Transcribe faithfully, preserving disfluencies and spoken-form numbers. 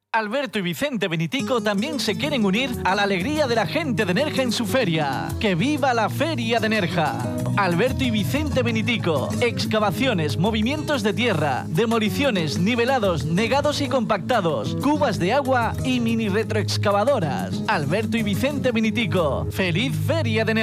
Alberto y Vicente Benitico también se quieren unir a la alegría de la gente de Nerja en su feria. ¡Que viva la Feria de Nerja! Alberto y Vicente Benitico. Excavaciones, movimientos de tierra, demoliciones, nivelados, negados y compactados, cubas de agua y mini retroexcavadoras. Alberto y Vicente Benitico. ¡Feliz Feria de Nerja!